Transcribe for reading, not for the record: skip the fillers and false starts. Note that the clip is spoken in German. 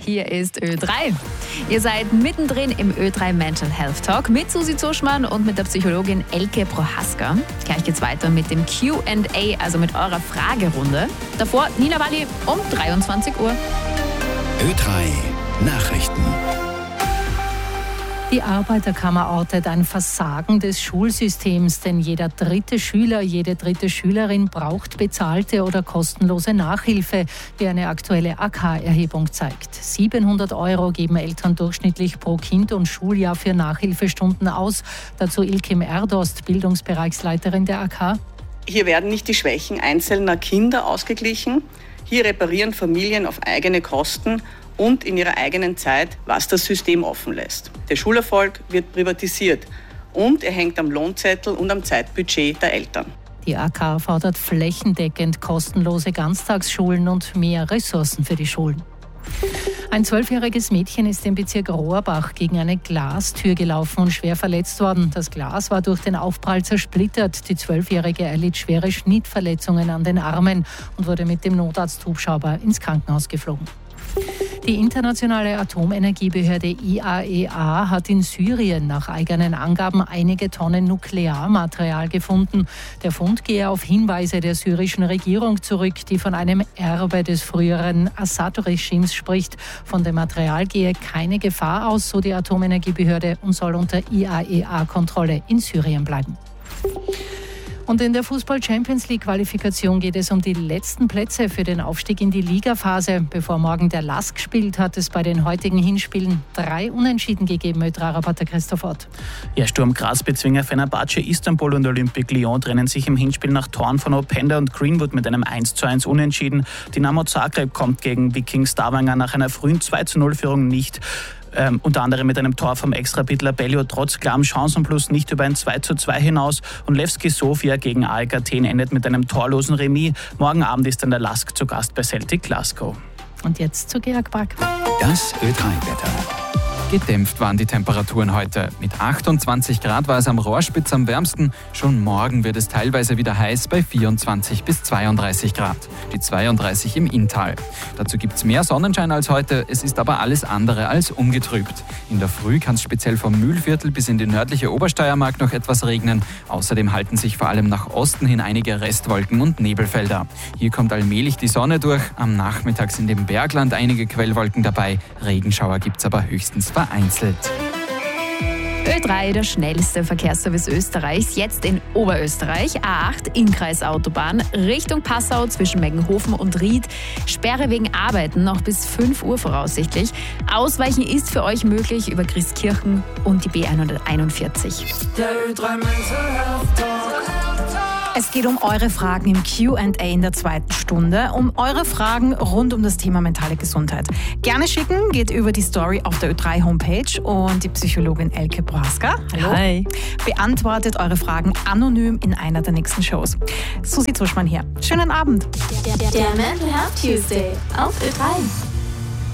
hier ist Ö3. Ihr seid mittendrin im Ö3 Mental Health Talk mit Susi Zuschmann und mit der Psychologin Elke Prohaska. Gleich geht's weiter mit dem Q&A, also mit eurer Fragerunde. Davor Nina Walli um 23 Uhr. Ö3 Nachrichten. Die Arbeiterkammer ortet ein Versagen des Schulsystems, denn jeder dritte Schüler, jede dritte Schülerin braucht bezahlte oder kostenlose Nachhilfe, wie eine aktuelle AK-Erhebung zeigt. 700 € geben Eltern durchschnittlich pro Kind und Schuljahr für Nachhilfestunden aus. Dazu Ilkim Erdost, Bildungsbereichsleiterin der AK. Hier werden nicht die Schwächen einzelner Kinder ausgeglichen. Hier reparieren Familien auf eigene Kosten und in ihrer eigenen Zeit, was das System offen lässt. Der Schulerfolg wird privatisiert und er hängt am Lohnzettel und am Zeitbudget der Eltern. Die AK fordert flächendeckend kostenlose Ganztagsschulen und mehr Ressourcen für die Schulen. Ein 12-jähriges Mädchen ist im Bezirk Rohrbach gegen eine Glastür gelaufen und schwer verletzt worden. Das Glas war durch den Aufprall zersplittert. Die 12-jährige erlitt schwere Schnittverletzungen an den Armen und wurde mit dem Notarzthubschrauber ins Krankenhaus geflogen. Die internationale Atomenergiebehörde IAEA hat in Syrien nach eigenen Angaben einige Tonnen Nuklearmaterial gefunden. Der Fund gehe auf Hinweise der syrischen Regierung zurück, die von einem Erbe des früheren Assad-Regimes spricht. Von dem Material gehe keine Gefahr aus, so die Atomenergiebehörde, und soll unter IAEA-Kontrolle in Syrien bleiben. Und in der Fußball-Champions-League-Qualifikation geht es um die letzten Plätze für den Aufstieg in die Ligaphase. Bevor morgen der LASK spielt, hat es bei den heutigen Hinspielen 3 Unentschieden gegeben, Ö3-Reporter Christoph Ott. Ja, Sturm Graz bezwinger Fenerbahce Istanbul und Olympique Lyon trennen sich im Hinspiel nach Toren von Openda und Greenwood mit einem 1:1 Unentschieden. Dynamo Zagreb kommt gegen Viking Stavanger nach einer frühen 2:0-Führung nicht. Unter anderem mit einem Tor vom Ex-Rapidler Bello trotz klarem Chancenplus nicht über ein 2:2 hinaus. Und Levski Sofia gegen AEK Athen endet mit einem torlosen Remis. Morgen Abend ist dann der LASK zu Gast bei Celtic Glasgow. Und jetzt zu Georg Brack. Das Ö3-Wetter. Gedämpft waren die Temperaturen heute. Mit 28 Grad war es am Rohrspitz am wärmsten. Schon morgen wird es teilweise wieder heiß bei 24 bis 32 Grad. Die 32 im Inntal. Dazu gibt es mehr Sonnenschein als heute. Es ist aber alles andere als ungetrübt. In der Früh kann es speziell vom Mühlviertel bis in die nördliche Obersteiermark noch etwas regnen. Außerdem halten sich vor allem nach Osten hin einige Restwolken und Nebelfelder. Hier kommt allmählich die Sonne durch. Am Nachmittag sind im Bergland einige Quellwolken dabei. Regenschauer gibt es aber höchstens vereinzelt. Ö3, der schnellste Verkehrsservice Österreichs, jetzt in Oberösterreich. A8 Innkreisautobahn Richtung Passau zwischen Meggenhofen und Ried. Sperre wegen Arbeiten noch bis 5 Uhr voraussichtlich. Ausweichen ist für euch möglich über Christkirchen und die B141. Der Ö3 Mental Health Talk. Es geht um eure Fragen im Q&A in der zweiten Stunde, um eure Fragen rund um das Thema mentale Gesundheit. Gerne schicken, geht über die Story auf der Ö3 Homepage und die Psychologin Elke Prohaska, hallo, Hi, beantwortet eure Fragen anonym in einer der nächsten Shows. Susi Zuschmann hier. Schönen Abend. Der Mental Health Tuesday auf Ö3.